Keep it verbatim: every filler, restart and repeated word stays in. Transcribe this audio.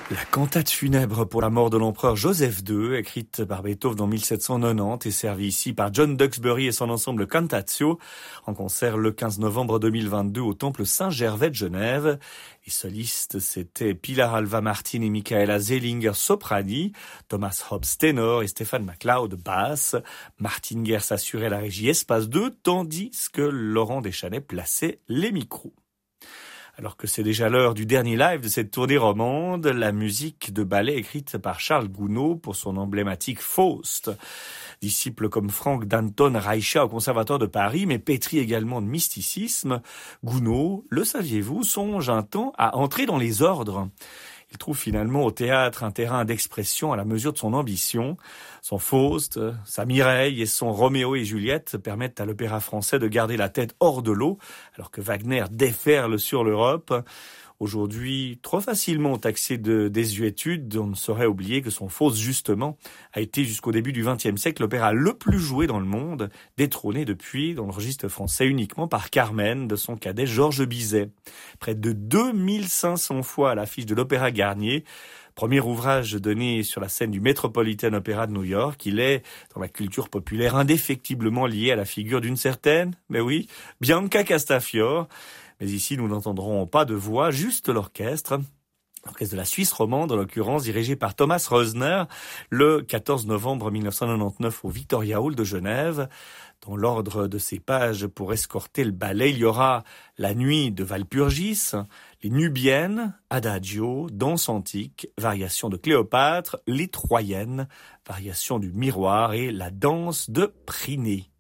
La cantate funèbre pour la mort de l'empereur Joseph deux, écrite par Beethoven en mille sept cent quatre-vingt-dix, est servie ici par John Duxbury et son ensemble Cantatio, en concert le quinze novembre deux mille vingt-deux au Temple Saint-Gervais de Genève. Les solistes, c'était Pilar Alva Martin et Michaela Zelinger soprani, Thomas Hobbs ténor et Stéphane MacLeod basse. Martin Gers assurait la régie Espace deux, tandis que Laurent Deschanais plaçait les micros. Alors que c'est déjà l'heure du dernier live de cette tournée romande, la musique de ballet écrite par Charles Gounod pour son emblématique Faust. Disciple comme Frank Danton Reicha au Conservatoire de Paris, mais pétri également de mysticisme, Gounod, le saviez-vous, songe un temps à entrer dans les ordres. Il trouve finalement au théâtre un terrain d'expression à la mesure de son ambition. Son Faust, sa Mireille et son Roméo et Juliette permettent à l'opéra français de garder la tête hors de l'eau, alors que Wagner déferle sur l'Europe. Aujourd'hui, trop facilement taxé de désuétude, on ne saurait oublier que son Faust, justement, a été jusqu'au début du vingtième siècle l'opéra le plus joué dans le monde, détrôné depuis, dans le registre français, uniquement par Carmen, de son cadet Georges Bizet. Près de deux mille cinq cents fois à l'affiche de l'Opéra Garnier, premier ouvrage donné sur la scène du Metropolitan Opera de New York, il est, dans la culture populaire, indéfectiblement lié à la figure d'une certaine, mais oui, Bianca Castafiore. Mais ici, nous n'entendrons pas de voix, juste l'orchestre. L'orchestre de la Suisse romande, en l'occurrence, dirigé par Thomas Rosner, le quatorze novembre mille neuf cent quatre-vingt-dix au Victoria Hall de Genève. Dans l'ordre de ces pages pour escorter le ballet, il y aura la nuit de Walpurgis, les Nubiennes, Adagio, danse antique, variation de Cléopâtre, les Troyennes, variation du miroir et la danse de Priné.